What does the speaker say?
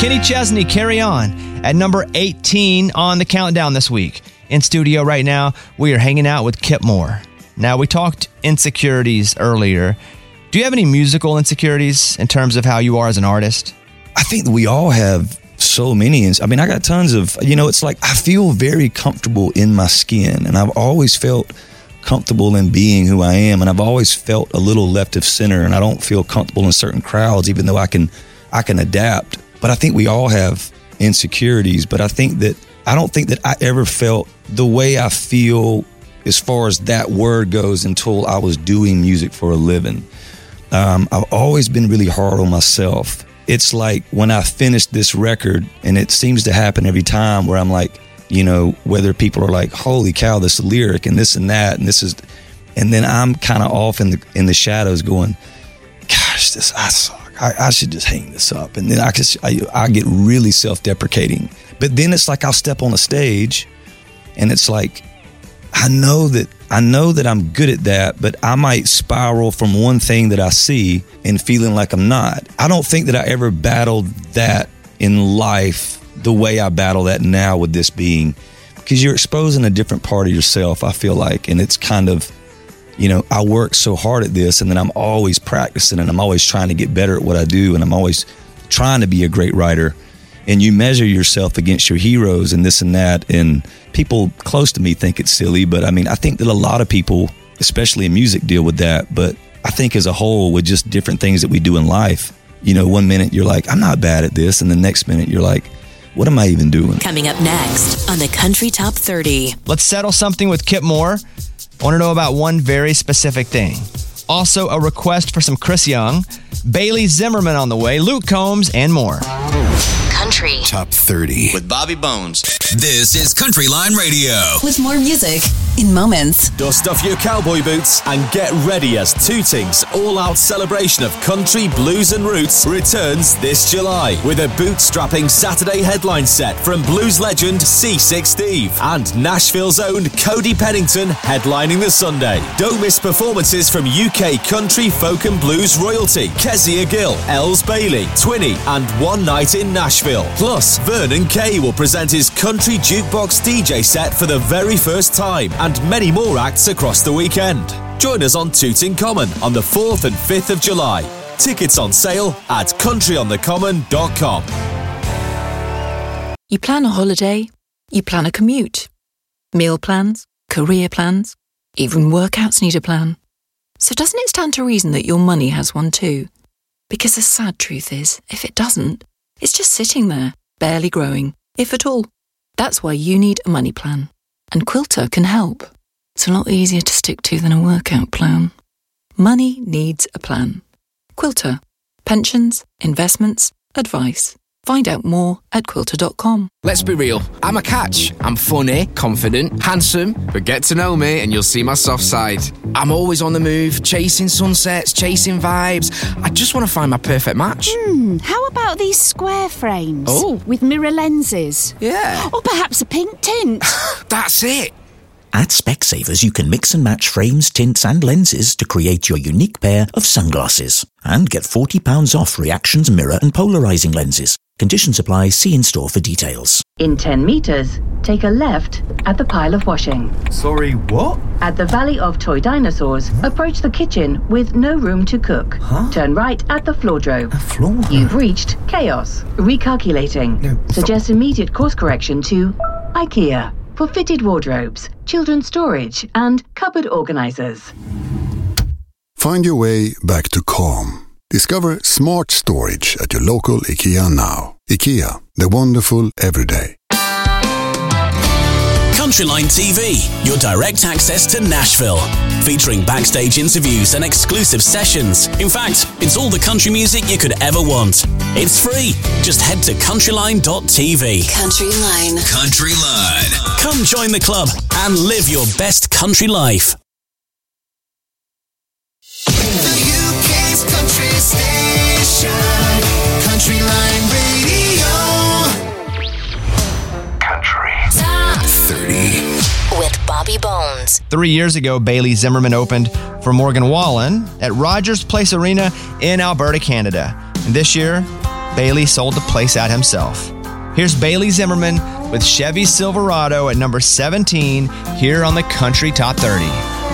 Kenny Chesney, Carry On, at number 18 on the countdown this week. In studio right now, we are hanging out with Kip Moore. Now, we talked insecurities earlier. Do you have any musical insecurities in terms of how you are as an artist? I think we all have so many. I mean, I got tons of, it's like I feel very comfortable in my skin, and I've always felt comfortable in being who I am, and I've always felt a little left of center, and I don't feel comfortable in certain crowds, even though I can adapt. But I think we all have insecurities, but I don't think that I ever felt the way I feel as far as that word goes until I was doing music for a living. I've always been really hard on myself. It's like when I finished this record, and it seems to happen every time, where I'm like, whether people are like, holy cow, this lyric and this and that, and then I'm kind of off in the shadows going, gosh, I suck. I should just hang this up. And then I get really self-deprecating. But then it's like I'll step on a stage, and it's like, I know that I'm good at that, but I might spiral from one thing that I see and feeling like I'm not. I don't think that I ever battled that in life the way I battle that now with this being, because you're exposing a different part of yourself, I feel like. And it's kind of, I work so hard at this, and then I'm always practicing, and I'm always trying to get better at what I do, and I'm always trying to be a great writer. And you measure yourself against your heroes and this and that, and people close to me think it's silly, but I mean, I think that a lot of people, especially in music, deal with that. But I think as a whole, with just different things that we do in life, 1 minute you're like, I'm not bad at this, and the next minute you're like, what am I even doing? Coming up next on the Country Top 30. Let's settle something with Kip Moore. I want to know about one very specific thing. Also, a request for some Chris Young, Bailey Zimmerman on the way, Luke Combs, and more. Country Top 30 with Bobby Bones. This is Country Line Radio. With more music in moments. Dust off your cowboy boots and get ready as Tooting's all-out celebration of country, blues and roots returns this July with a bootstrapping Saturday headline set from blues legend C6 Steve and Nashville's own Cody Pennington headlining the Sunday. Don't miss performances from UK country, folk and blues royalty Kezia Gill, Els Bailey, Twinny and One Night in Nashville. Plus, Vernon Kay will present his country jukebox DJ set for the very first time, and many more acts across the weekend. Join us on Tooting Common on the 4th and 5th of July. Tickets on sale at countryonthecommon.com. You plan a holiday, you plan a commute. Meal plans, career plans, even workouts need a plan. So doesn't it stand to reason that your money has one too? Because the sad truth is, if it doesn't, it's just sitting there, barely growing, if at all. That's why you need a money plan. And Quilter can help. It's a lot easier to stick to than a workout plan. Money needs a plan. Quilter. Pensions, investments, advice. Find out more at quilter.com. Let's be real, I'm a catch. I'm funny, confident, handsome, but get to know me and you'll see my soft side. I'm always on the move, chasing sunsets, chasing vibes. I just want to find my perfect match. How about these square frames? Oh. With mirror lenses? Yeah. Or perhaps a pink tint? That's it. At Specsavers, you can mix and match frames, tints and lenses to create your unique pair of sunglasses. And get £40 off Reactions mirror and polarizing lenses. Conditions apply. See in store for details. In 10 meters, take a left at the pile of washing. Sorry, what? At the Valley of Toy Dinosaurs, approach the kitchen with no room to cook. Turn right at the Floordrove. You've reached Chaos. Recalculating. Suggest immediate course correction to IKEA for fitted wardrobes, children's storage, and cupboard organizers. Find your way back to calm. Discover smart storage at your local IKEA now. IKEA, the wonderful everyday. Countryline TV, your direct access to Nashville. Featuring backstage interviews and exclusive sessions. In fact, it's all the country music you could ever want. It's free. Just head to countryline.tv. Countryline. Countryline. Come join the club and live your best country life. The UK's country station, Countryline Radio. Country Top 30 with Bobby Bones. 3 years ago, Bailey Zimmerman opened for Morgan Wallen at Rogers Place Arena in Alberta, Canada. And this year, Bailey sold the place out himself. Here's Bailey Zimmerman with Chevy Silverado at number 17 here on the Country Top 30.